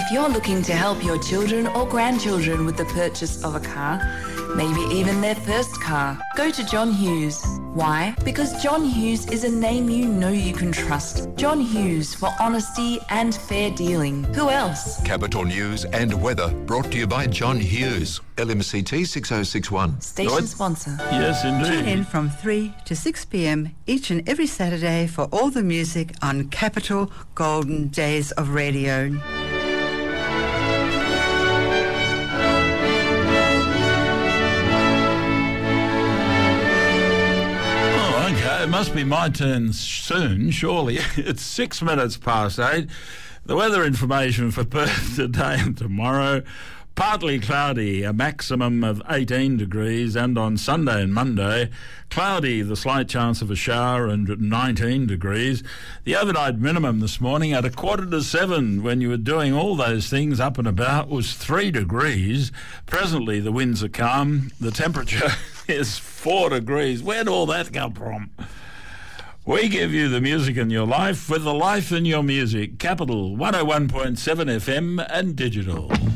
If you're looking to help your children or grandchildren with the purchase of a car, maybe even their first car, go to John Hughes. Why? Because John Hughes is a name you know you can trust. John Hughes, for honesty and fair dealing. Who else? Capital News and weather brought to you by John Hughes, LMCT 6061. Station sponsor. Yes, indeed. Tune in from 3 to 6 p.m. each and every Saturday for all the music on Capital Golden Days of Radio. It must be my turn soon, surely. It's 6 minutes past 8. The weather information for Perth today and tomorrow: partly cloudy, a maximum of 18 degrees, and on Sunday and Monday, cloudy, the slight chance of a shower, and 19 degrees. The overnight minimum this morning at 6:45, when you were doing all those things up and about, was 3 degrees. Presently, the winds are calm. The temperature is 4 degrees. Where'd all that come from? We give you the music in your life with the life in your music. Capital 101.7 FM and digital.